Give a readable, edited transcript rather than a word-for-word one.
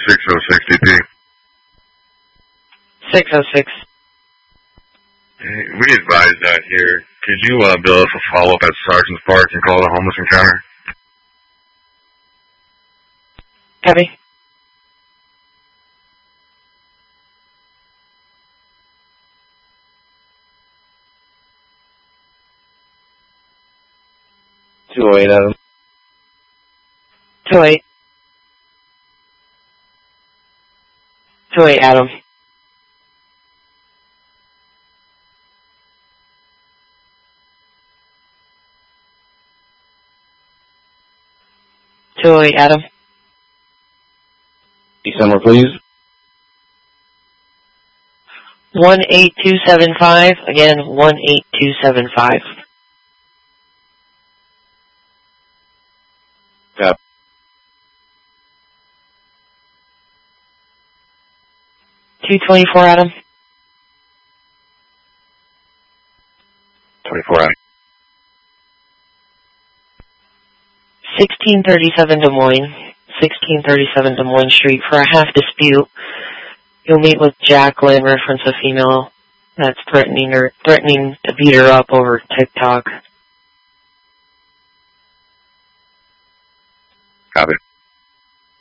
606 DP. 606. We advise that here. Could you bill us a follow-up at Sergeant's Park and call it a homeless encounter? Copy. Adam. 28. 28, Adam. Adam. December, please. 18275. Again, 18275. Yeah. 224, Adam. 24, Adam. 1637 Des Moines. 1637 Des Moines Street for a half dispute. You'll meet with Jacqueline, reference a female that's threatening to beat her up over TikTok. Copy.